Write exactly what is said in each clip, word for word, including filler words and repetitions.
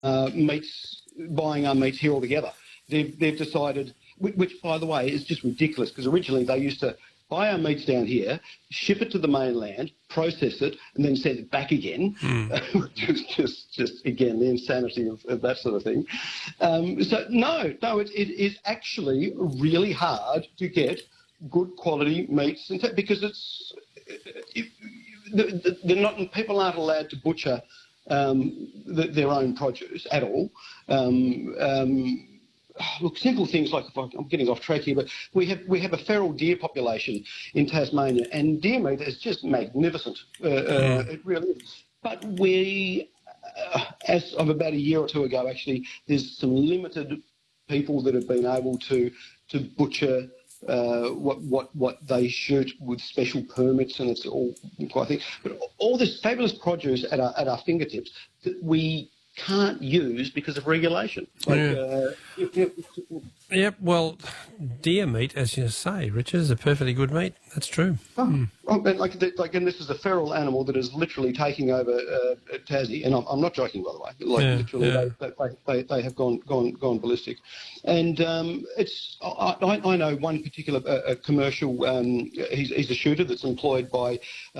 uh, meats, buying our meats here altogether. They've, they've decided, which, by the way, is just ridiculous, because originally they used to buy our meats down here, ship it to the mainland, process it, and then send it back again, mm. which is just, just, again, the insanity of, of that sort of thing. Um, so, no, no, it, it is actually really hard to get good quality meats, and t- because it's it, they're not, people aren't allowed to butcher um, the, their own produce at all. Um, um, Look, simple things like, I'm getting off track here, but we have we have a feral deer population in Tasmania, and deer meat is just magnificent. Uh, uh, it really is. But we, uh, as of about a year or two ago, actually, there's some limited people that have been able to to butcher uh, what what what they shoot with special permits, and it's all quite thing. But all this fabulous produce at our at our fingertips that we can't use because of regulation. Like, yeah. uh, it, it, it, yep, well, deer meat, as you say, Richard, is a perfectly good meat. That's true. Oh, mm. oh, and like, like, and this is a feral animal that is literally taking over uh, Tassie, and I'm, I'm not joking, by the way. Like, yeah, literally, yeah. They, they, they, they have gone gone gone ballistic. And um, it's I, I know one particular uh, commercial. Um, he's, he's a shooter that's employed by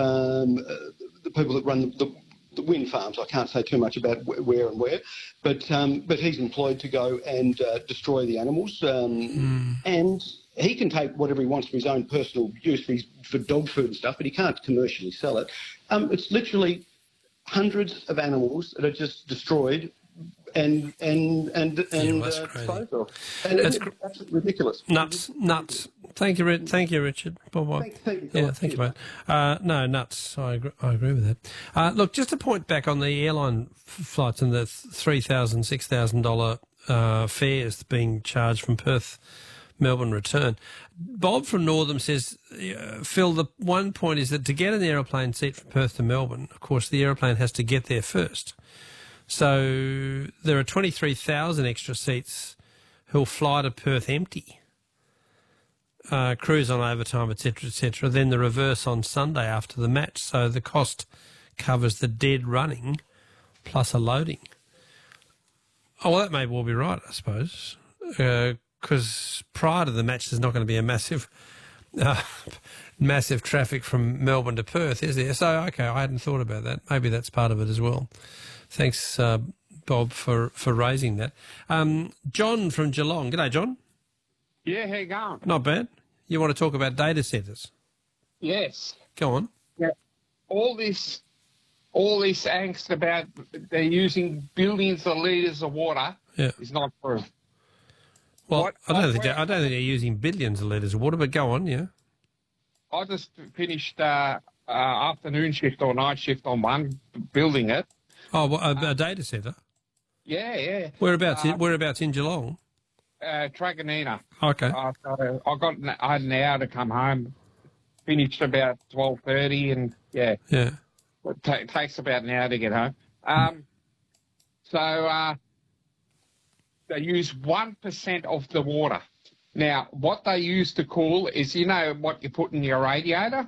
um, uh, the people that run the, the the wind farms. I can't say too much about where and where, but um, but he's employed to go and uh, destroy the animals, um, mm. and he can take whatever he wants for his own personal use, for, his, for dog food and stuff, but he can't commercially sell it. Um, it's literally hundreds of animals that are just destroyed and and and and yeah, uh, disposed of. And that's it's cr- absolutely ridiculous. Nuts, nuts. Thank you, Thank you, Richard. Bye-bye. Thank, thank you. Yeah, thank you, mate. Uh, no, nuts. I agree, I agree with that. Uh, look, just to point back on the airline f- flights and the three thousand dollars, six thousand dollars uh, fares being charged from Perth, Melbourne return. Bob from Northam says, uh, Phil, the one point is that to get an aeroplane seat from Perth to Melbourne, of course, the aeroplane has to get there first. So there are twenty-three thousand extra seats who'll fly to Perth empty, uh, cruise on overtime, et cetera, et cetera. Then the reverse on Sunday after the match. So the cost covers the dead running plus a loading. Oh, well, that may well be right, I suppose, because uh, prior to the match there's not going to be a massive uh, massive traffic from Melbourne to Perth, is there? So, okay, I hadn't thought about that. Maybe that's part of it as well. Thanks, uh, Bob, for, for raising that. Um, John from Geelong. G'day, John. Yeah, how you going? Not bad. You want to talk about data centres? Yes. Go on. Yeah. All this, all this angst about they're using billions of litres of water yeah. is not true. Well, what, I don't I, think I don't think they're using billions of litres of water, but go on, yeah. I just finished uh, uh, afternoon shift or night shift on one, building it. Oh, well, a, a data centre? Yeah, yeah. Whereabouts? Uh, in, whereabouts in Geelong? Uh, Truganina. Okay. Uh, so I got an, I had an hour to come home. Finished about twelve thirty, and yeah, yeah, it t- takes about an hour to get home. Um, so uh, they use one percent of the water. Now, what they use to cool is, you know, what you put in your radiator.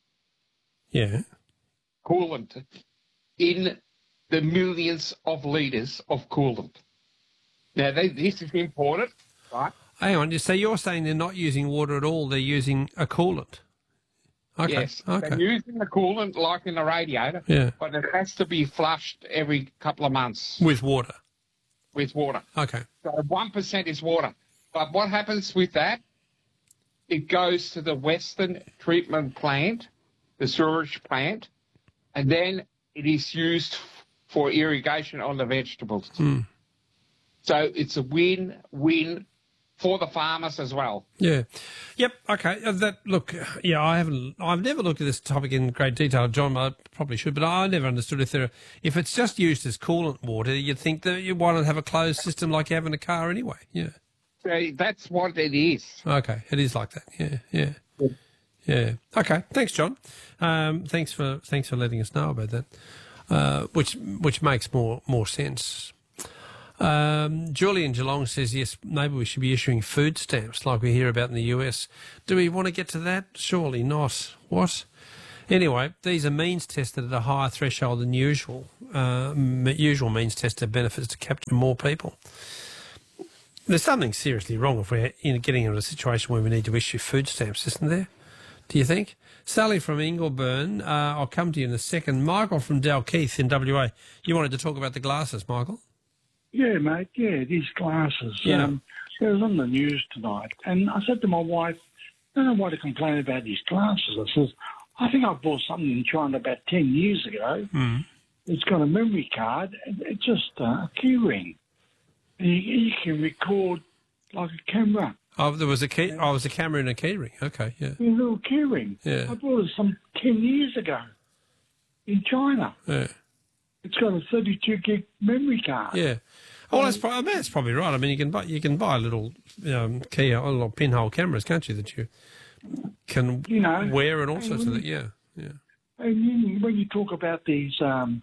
Yeah. Coolant in the millions of litres of coolant. Now, they, this is imported, right? Hang on, so you're saying they're not using water at all, they're using a coolant? Okay. Yes, okay. they're using the coolant like in the radiator, yeah. but it has to be flushed every couple of months. With water? With water. Okay. So one percent is water. But what happens with that? It goes to the Western treatment plant, the sewage plant, and then it is used for irrigation on the vegetables. Mm. So it's a win-win for the farmers as well. Yeah. Yep. Okay. Uh, that look. Yeah, I haven't. I've never looked at this topic in great detail, John. I probably should, but I never understood if there. If it's just used as coolant water, you'd think that you want to have a closed system like you have in a car anyway. Yeah. So that's what it is. Okay. It is like that. Yeah. Yeah. Yeah. yeah. Okay. Thanks, John. Um, thanks for thanks for letting us know about that. Uh, which which makes more more sense. Um, Julian Geelong says, yes, maybe we should be issuing food stamps like we hear about in the U S. Do we want to get to that? Surely not. What? Anyway, these are means tested at a higher threshold than usual. Uh, m- usual means tested benefits to capture more people. There's something seriously wrong if we're in getting into a situation where we need to issue food stamps, isn't there? Do you think? Sally from Ingleburn, uh, I'll come to you in a second. Michael from Dalkeith in W A. You wanted to talk about the glasses, Michael? Yeah, mate, yeah, these glasses. Yeah. Um, it was on the news tonight, and I said to my wife, I don't know why to complain about these glasses. I says, I think I bought something in China about ten years ago. Mm. It's got a memory card, and it's just uh, a key ring. And you, you can record like a camera. Oh, there was a key. Oh, it was a camera and a key ring. Okay, yeah. A little key ring. Yeah. I bought it some ten years ago in China. Yeah. It's got a thirty-two gig memory card. Yeah. Oh, that's, pro- I mean, that's probably right. I mean, you can buy you can buy little um, key, uh, little pinhole cameras, can't you? That you can You know, wear and all and sorts of when that. Yeah, yeah. And you, when you talk about these um,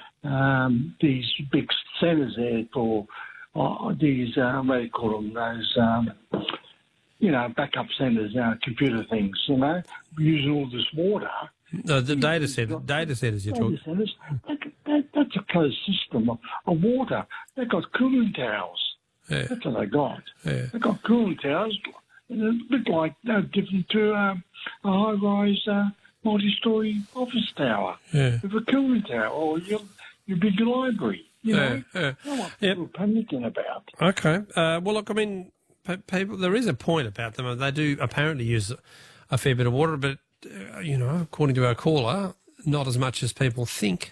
um, these big centres there for uh, these, uh, what do you call them, those, um, you know, backup centres, uh, computer things, you know, using all this water. No, the data center, data centers you're Data talking. centres, that, that, that's a closed system of, of water. They've got cooling towers. Yeah, That's what they got. yeah, They've got cooling towers, and a bit like, no different to um, a high-rise uh, multi-storey office tower. yeah. With a cooling tower or your, your big library, you know. Yeah, yeah. That's what Yep. people are panicking about. Okay. Uh, well, look, I mean, pe- people. There is a point about them. They do apparently use a fair bit of water, but uh, you know, according to our caller, not as much as people think.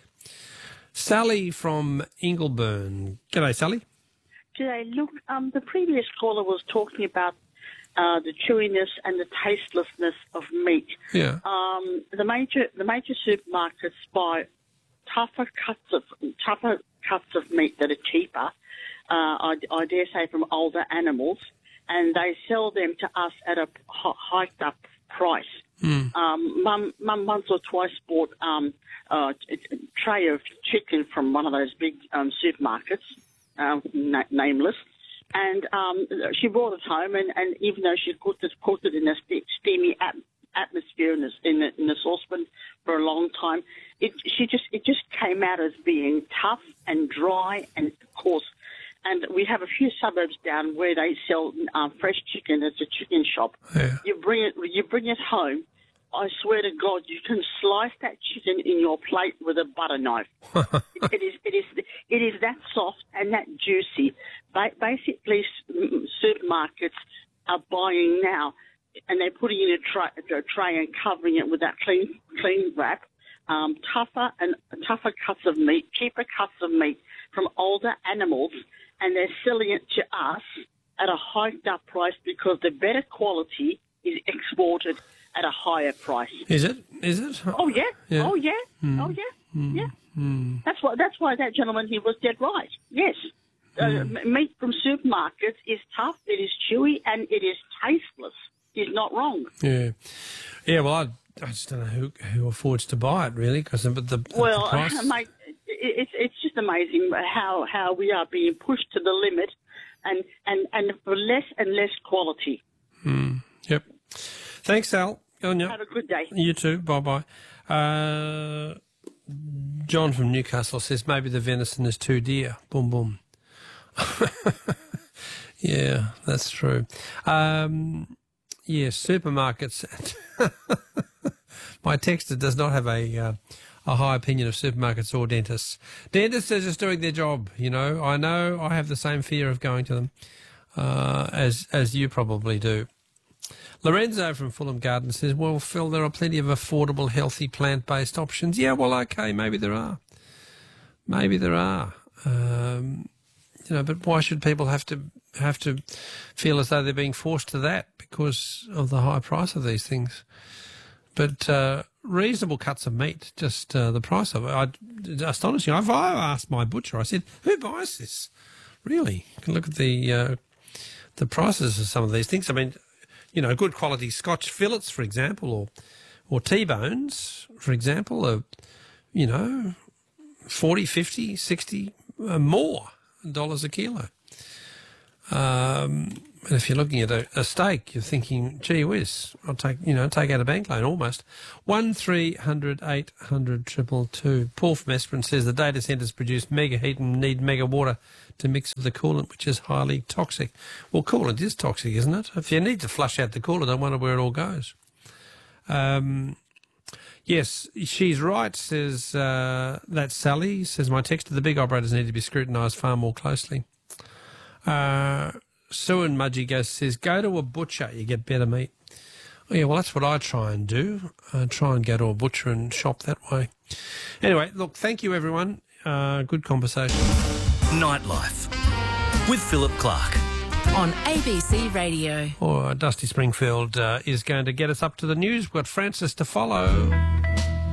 Sally from Ingleburn. G'day, Sally. G'day. Look, um, the previous caller was talking about uh, the chewiness and the tastelessness of meat. Yeah. Um, the major the major supermarkets buy tougher cuts of tougher cuts of meat that are cheaper. Uh, I, I dare say from older animals, and they sell them to us at a h- hiked up price. Mm. Um, mum, mum once or twice bought um, a, a tray of chicken from one of those big um, supermarkets, uh, na- nameless, and um, she brought it home, and, and even though she cooked it, cooked it in a ste- steamy at- atmosphere in, a, in, a, in a saucepan for a long time, it she just it just came out as being tough and dry and coarse. And we have a few suburbs down where they sell um, fresh chicken. It's a chicken shop. Yeah. You bring it, you bring it home. I swear to God, you can slice that chicken in your plate with a butter knife. it, it is, it is, it is that soft and that juicy. Ba- basically, s- supermarkets are buying now, and they're putting in a, tra- a tray and covering it with that clean, clean wrap. Um, tougher and tougher cuts of meat, cheaper cuts of meat from older animals, and they're selling it to us at a hiked up price because the better quality is exported at a higher price. Is it? Is it? Oh yeah, Yeah. oh yeah, oh yeah, yeah. That's why. That's why that gentleman he was dead right. Yes, uh, m- meat from supermarkets is tough. It is chewy and it is tasteless. He's not wrong. Yeah. Yeah. Well, I, I just don't know who who affords to buy it really, because the, the, the Well, price. mate, it, it's it's just amazing how how we are being pushed to the limit, and and and for less and less quality. Yep. Thanks, Sal. Go on, yeah. Have a good day. You too. Bye bye. Uh, John from Newcastle says maybe the venison is too dear. Boom boom. Yeah, that's true. Um, yeah, supermarkets. My texter does not have a uh, a high opinion of supermarkets or dentists. Dentists are just doing their job. You know, I know I have the same fear of going to them uh, as as you probably do. Lorenzo from Fulham Garden says, well, Phil, there are plenty of affordable, healthy, plant-based options. Yeah, well, okay, maybe there are. Maybe there are. Um, you know, but why should people have to have to feel as though they're being forced to that because of the high price of these things? But uh, reasonable cuts of meat, just uh, the price of it, I, it's astonishing. I've I asked my butcher, I said, who buys this? Really? You can look at the uh, the prices of some of these things. I mean, you know, good quality Scotch fillets, for example, or or T-bones, for example, are, you know, forty, fifty, sixty uh, more dollars a kilo. Um, And if you're looking at a, a steak, you're thinking, gee whiz, I'll take, you know, take out a bank loan almost. One three hundred eight hundred triple two. Paul from Esperance says the data centres produce mega heat and need mega water to mix with the coolant, which is highly toxic. Well, coolant is toxic, isn't it? If you need to flush out the coolant, I wonder where it all goes. Um, yes, she's right, says uh, that's Sally. Says my text to the big operators need to be scrutinised far more closely. Uh... Sue and Mudgy goes, says, go to a butcher, you get better meat. Oh, yeah, well, that's what I try and do. I try and go to a butcher and shop that way. Anyway, look, thank you, everyone. Uh, good conversation. Nightlife with Philip Clark on A B C Radio. Oh, Dusty Springfield uh, is going to get us up to the news. We've got Francis to follow.